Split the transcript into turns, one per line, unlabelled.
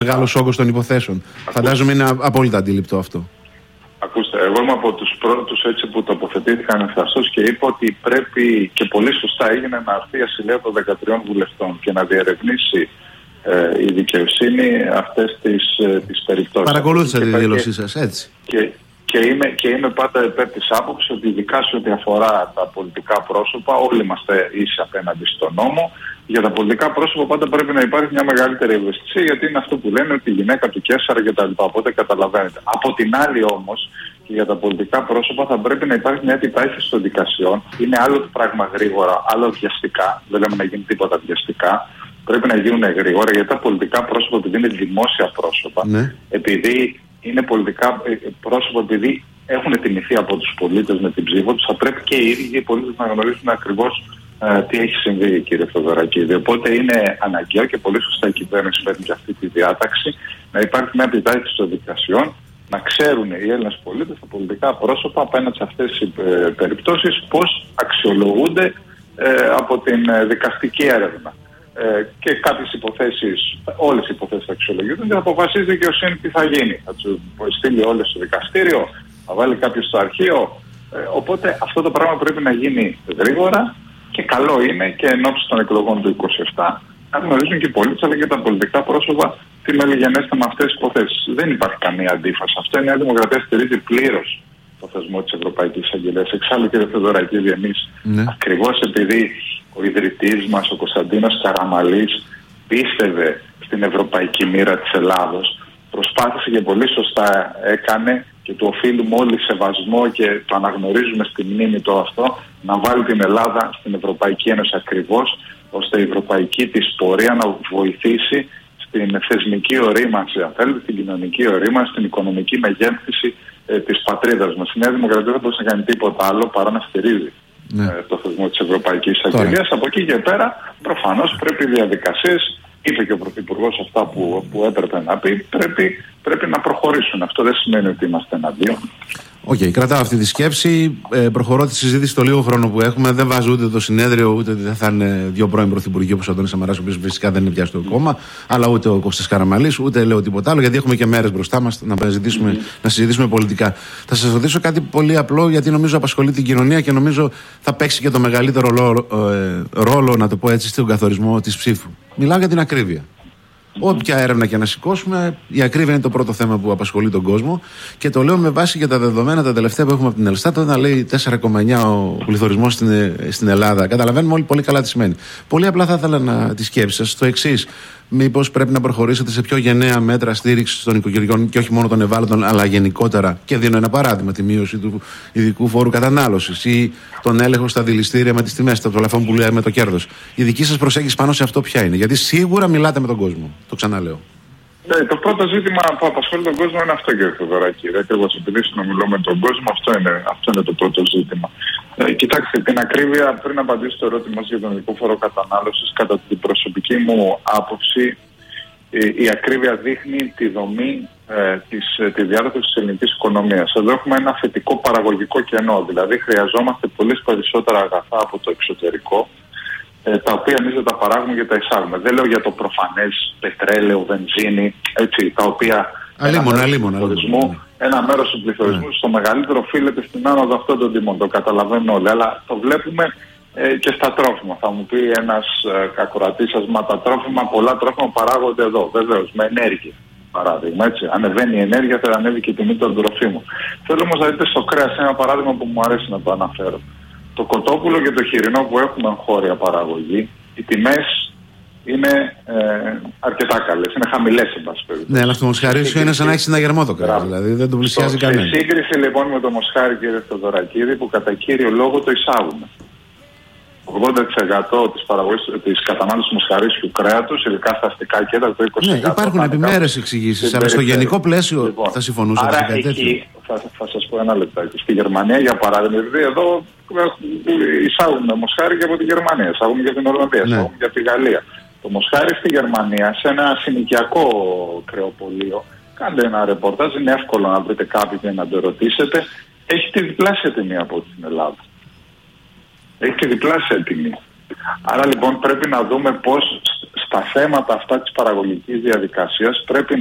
μεγάλος όγκος των υποθέσεων. Φαντάζομαι είναι απόλυτα αντίληπτο αυτό.
Ακούστε, εγώ είμαι από τους πρώτους έτσι που τοποθετήθηκαν ευθαρσώς και είπα ότι πρέπει, και πολύ σωστά έγινε, να έρθει η ασυλία των 13 βουλευτών και να διερευνήσει η δικαιοσύνη αυτές τις περιπτώσεις.
Παρακολούθησα τη δήλωσή σας, έτσι.
Και είμαι πάντα υπέρ της άποψης ότι ειδικά σε ό,τι αφορά τα πολιτικά πρόσωπα, όλοι είμαστε ίσοι απέναντι στον νόμο. Για τα πολιτικά πρόσωπα πάντα πρέπει να υπάρχει μια μεγαλύτερη ευαισθησία, γιατί είναι αυτό που λένε ότι η γυναίκα του Καίσαρα κτλ. Οπότε καταλαβαίνετε. Από την άλλη όμως, και για τα πολιτικά πρόσωπα θα πρέπει να υπάρχει μια επιτάχυνση των δικασιών. Είναι άλλο το πράγμα γρήγορα, άλλο βιαστικά. Δεν λέμε να γίνει τίποτα βιαστικά. Πρέπει να γίνουν γρήγορα, γιατί τα πολιτικά πρόσωπα, επειδή είναι δημόσια πρόσωπα, επειδή είναι πολιτικά πρόσωπα, επειδή έχουν τιμηθεί από τους πολίτες με την ψήφο τους, θα πρέπει και οι ίδιοι οι πολίτες να γνωρίζουν ακριβώς τι έχει συμβεί, κύριε Θεοδωρακίδη. Οπότε είναι αναγκαίο και πολύ σωστά η κυβέρνηση παίρνει και αυτή τη διάταξη να υπάρχει μια επιτάχυνση των δικασιών, να ξέρουν οι Έλληνες πολίτες, τα πολιτικά πρόσωπα απέναντι σε αυτές τις περιπτώσεις πώς αξιολογούνται από την δικαστική έρευνα. Και κάποιες υποθέσεις, όλες οι υποθέσεις θα αξιολογούνται και θα αποφασίζει η δικαιοσύνη τι θα γίνει. Θα τους στείλει όλες στο δικαστήριο, θα βάλει κάποιος στο αρχείο. Οπότε αυτό το πράγμα πρέπει να γίνει γρήγορα και καλό είναι και εν ώψη των εκλογών του 27 να γνωρίζουν και οι πολίτες αλλά και τα πολιτικά πρόσωπα τι μελιγενέστε με αυτές τις υποθέσεις. Δεν υπάρχει καμία αντίφαση. Αυτό η Νέα Δημοκρατία στηρίζει πλήρως το θεσμό της Ευρωπαϊκής Αγγελίας. Εξάλλου, κύριε Θεοδωρακίδη, εμείς ακριβώς επειδή ο ιδρυτής μας, ο Κωνσταντίνος Καραμαλής, πίστευε στην ευρωπαϊκή μοίρα της Ελλάδος, προσπάθησε και πολύ σωστά έκανε και του οφείλουμε όλοι σεβασμό και το αναγνωρίζουμε στη μνήμη το αυτό, να βάλει την Ελλάδα στην Ευρωπαϊκή Ένωση ακριβώς, ώστε η ευρωπαϊκή της πορεία να βοηθήσει στην θεσμική ορίμανση, αν θέλετε, την κοινωνική ορίμανση, στην οικονομική μεγέθυνση της πατρίδας μας. Η Νέα Δημοκρατία δεν μπορούσε να κάνει τίποτα άλλο παρά να στηρίζει το θεσμό της Ευρωπαϊκής Αγγελίας. Από εκεί και πέρα, προφανώς πρέπει οι διαδικασίες, είπε και ο Πρωθυπουργός αυτά που έπρεπε να πει, πρέπει να προχωρήσουν. Αυτό δεν σημαίνει ότι είμαστε εναντίον.
Κρατάω αυτή τη σκέψη. Προχωρώ τη συζήτηση στο λίγο χρόνο που έχουμε. Δεν βάζω ούτε το συνέδριο, ούτε ότι δεν θα είναι δύο πρώην πρωθυπουργοί όπως ο Αντώνης Σαμαράς, ο οποίος φυσικά δεν είναι πια στο κόμμα, αλλά ούτε ο Κώστας Καραμαλής, ούτε λέω τίποτα άλλο, γιατί έχουμε και μέρες μπροστά μας να συζητήσουμε πολιτικά. Θα σας ρωτήσω κάτι πολύ απλό, γιατί νομίζω απασχολεί την κοινωνία και νομίζω θα παίξει και το μεγαλύτερο ρόλο, να το πω έτσι, στον καθορισμό της ψήφου. Μιλάω για την ακρίβεια. Όποια έρευνα και να σηκώσουμε, η ακρίβεια είναι το πρώτο θέμα που απασχολεί τον κόσμο και το λέω με βάση και τα δεδομένα τα τελευταία που έχουμε από την Ελστάτ, όταν λέει 4,9 ο πληθωρισμός στην Ελλάδα. Καταλαβαίνουμε όλοι πολύ καλά τι σημαίνει. Πολύ απλά θα ήθελα να τη σκέψη σας στο εξής. Μήπως πρέπει να προχωρήσετε σε πιο γενναία μέτρα στήριξης των οικογενειών και όχι μόνο των ευάλωτων, αλλά γενικότερα? Και δίνω ένα παράδειγμα, τη μείωση του ειδικού φόρου κατανάλωσης ή τον έλεγχο στα δηληστήρια με τις τιμές, τα τηλεφών που λέει με το κέρδος. Η δική σας προσέγγιση πάνω σε αυτό ποια είναι? Γιατί σίγουρα μιλάτε με τον κόσμο. Το ξαναλέω.
Το πρώτο ζήτημα που απασχολεί τον κόσμο είναι αυτό, κύριε Θεοδωρακίδη. Ακριβώς επειδή συνομιλώ με τον κόσμο, αυτό είναι το πρώτο ζήτημα. Κοιτάξτε, την ακρίβεια, πριν απαντήσω στο ερώτημα για τον ειδικό φόρο κατανάλωσης, κατά την προσωπική μου άποψη, η ακρίβεια δείχνει τη δομή, τη διάδοση της ελληνικής οικονομίας. Εδώ έχουμε ένα θετικό παραγωγικό κενό, δηλαδή χρειαζόμαστε πολύ περισσότερα αγαθά από το εξωτερικό, τα οποία εμείς δεν τα παράγουμε και τα εισάγουμε. Δεν λέω για το προφανές πετρέλαιο, βενζίνη, έτσι, τα οποία ένα μέρος του πληθωρισμού στο μεγαλύτερο οφείλεται στην άνοδο αυτών των τιμών. Το καταλαβαίνουν όλοι, αλλά το βλέπουμε και στα τρόφιμα. Θα μου πει ένας ακροατής σας, μα τα τρόφιμα, πολλά τρόφιμα παράγονται εδώ. Βεβαίως, με ενέργεια. Παράδειγμα, έτσι. Ανεβαίνει η ενέργεια, θα ανέβει και η τιμή των τροφίμων. Θέλω όμως να δείτε στο κρέας ένα παράδειγμα που μου αρέσει να το αναφέρω. Το κοτόπουλο και το χοιρινό που έχουμε εγχώρια παραγωγή, οι τιμές είναι αρκετά καλές, είναι χαμηλές εν πάση περιπτώσει. Ναι,
αλλά στο μοσχαρίσιο είναι σαν να έχει συναγερμό το κρέας, δηλαδή δεν το πλησιάζει κανένα.
Σε σύγκριση λοιπόν με το μοσχάρι, κύριε Θεοδωρακίδη, που κατά κύριο λόγο το εισάγουμε. 80% της παραγωγής, της κατανάλωσης μοσχαρίσιου κρέατος, ειδικά στα αστικά κέντρα, το 20%.
Ναι, υπάρχουν επιμέρες εξηγήσεις, αλλά στο γενικό πλαίσιο λοιπόν, θα συμφωνούσατε σε κάτι τέτοιο?
Θα σας πω ένα λεπτάκι. Στη Γερμανία, για παράδειγμα, δηλαδή εδώ εισάγουμε μοσχάρι και από τη Γερμανία, εισάγουμε για την Ολλανδία, εισάγουμε για τη Γαλλία. Το μοσχάρι στη Γερμανία, σε ένα συνοικιακό κρεοπωλείο, κάντε ένα ρεπορτάζ, είναι εύκολο να βρείτε κάποιον και να το ρωτήσετε, έχει τη διπλάσια τιμή από την Ελλάδα. Έχει τη διπλάσια τιμή. Άρα λοιπόν πρέπει να δούμε πώς στα θέματα αυτά της παραγωγικής διαδικασίας πρέπει